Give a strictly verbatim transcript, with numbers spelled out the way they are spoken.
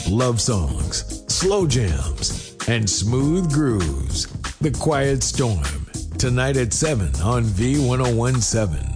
love songs, slow jams, and smooth grooves. The Quiet Storm, tonight at seven on V ten seventeen.